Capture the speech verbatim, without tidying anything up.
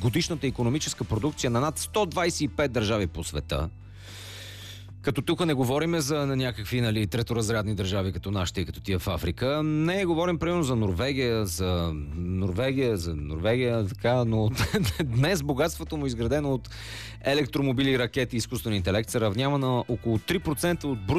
годишната икономическа продукция на над сто двадесет и пет държави по света. Като тук не говорим за някакви, нали, треторазрядни държави, като нашите и като тия в Африка. Не, говорим примерно за Норвегия, за Норвегия, за Норвегия, така, но днес богатството му, изградено от електромобили, ракети и изкуствен интелект, се равнява на около три процента от брутния